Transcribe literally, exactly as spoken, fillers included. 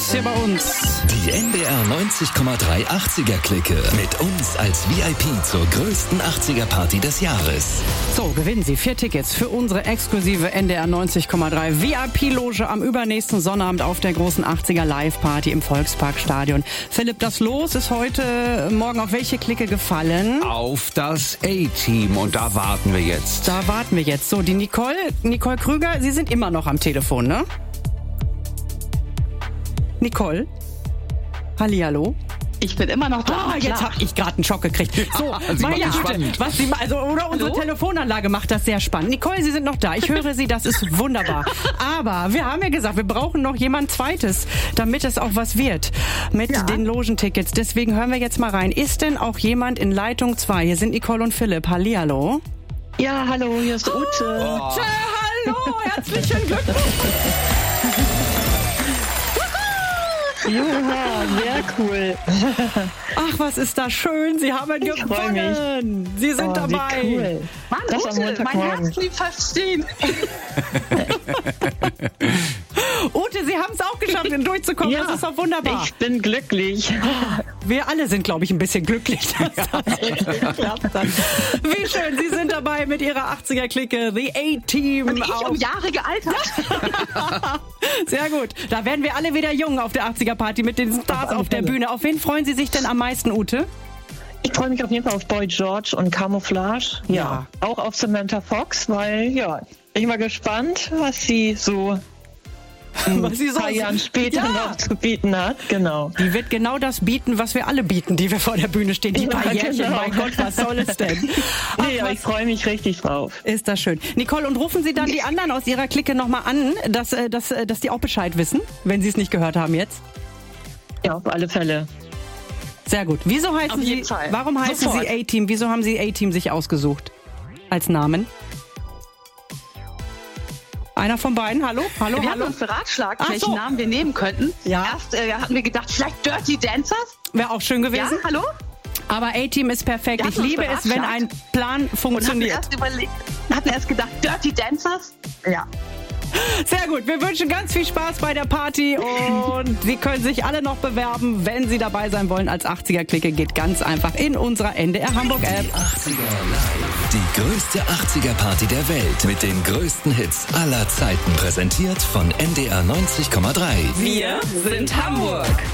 hier bei uns. Die N D R neunzig Komma drei achtziger-Clique mit uns als V I P zur größten achtziger-Party des Jahres. So, gewinnen Sie vier Tickets für unsere exklusive N D R neunzig Komma drei V I P-Loge am übernächsten Sonnabend auf der großen achtziger-Live-Party im Volksparkstadion. Philipp, das Los ist heute Morgen auf welche Clique gefallen? Auf das A-Team, und da warten wir jetzt. Da warten wir jetzt. So, die Nicole, Nicole Krüger, Sie sind immer noch am Telefon, ne? Nicole? Hallihallo? Ich bin immer noch da. Ah, jetzt habe ich gerade einen Schock gekriegt. So, Sie meine machen Güte, spannend. was Sie, also, oder unsere Hallo? Telefonanlage macht das sehr spannend. Nicole, Sie sind noch da. Ich höre Sie, das ist wunderbar. Aber wir haben ja gesagt, wir brauchen noch jemand Zweites, damit es auch was wird mit Ja. den Logentickets. Deswegen hören wir jetzt mal rein. Ist denn auch jemand in Leitung zwei? Hier sind Nicole und Philipp. Hallihallo. Ja, hallo, hier ist Ute. Ute, hallo, herzlichen Glückwunsch. Ja, sehr cool. Ach, was ist das schön. Sie haben Ich freu gewonnen. Sie sind Oh, dabei. Wie cool. Mann, Das am Ute, mein Montagmorgen. Herz blieb fast stehen. Ute, Sie haben es auch geschafft, durchzukommen. Ja, Das ist doch wunderbar. Ich bin glücklich. Wir alle sind, glaube ich, ein bisschen glücklich, dass das geklappt hat. Wie schön, Sie sind dabei mit Ihrer achtziger-Clique, The A-Team. Und ich um Jahre gealtert. Sehr gut. Da werden wir alle wieder jung auf der achtziger-Party mit den Stars alle auf der Fälle. Bühne. Auf wen freuen Sie sich denn am meisten, Ute? Ich freue mich auf jeden Fall auf Boy George und Camouflage. Ja. Ja. Auch auf Samantha Fox, weil, ja, ich bin mal gespannt, was sie so ein Was sie so- paar Jahren später Ja. noch zu bieten hat. Genau. Die wird genau das bieten, was wir alle bieten, die wir vor der Bühne stehen. Die Ja, paar Jährchen, genau. mein Gott, was soll es denn? Ach, Nee, aber was ich freue mich richtig drauf. ist das schön. Nicole, und rufen Sie dann die anderen aus Ihrer Clique nochmal an, dass, äh, dass, äh, dass die auch Bescheid wissen, wenn Sie es nicht gehört haben jetzt? Ja, auf alle Fälle. Sehr gut. Wieso heißen Auf jeden Sie, Fall. warum heißen Sofort. Sie A-Team? Wieso haben Sie A-Team sich ausgesucht als Namen? Einer von beiden? Hallo? Hallo? Wir haben Hallo? uns beratschlagt, Ach welchen so. Namen wir nehmen könnten. Ja. Erst äh, hatten wir gedacht, vielleicht Dirty Dancers. Wäre auch schön Ja, gewesen. hallo? Aber A-Team ist perfekt. Wir Ich hatten uns liebe es, wenn ein beratschlagt. Plan Und hatten funktioniert. erst überlegt, hatten erst gedacht, Dirty Dancers. Ja. Sehr gut. Wir wünschen ganz viel Spaß bei der Party und Sie können sich alle noch bewerben, wenn Sie dabei sein wollen als achtziger-Clique. Geht ganz einfach in unserer N D R Hamburg App. Die achtziger Live. Die größte achtziger-Party der Welt mit den größten Hits aller Zeiten. Präsentiert von N D R neunzig Komma drei. Wir sind Hamburg.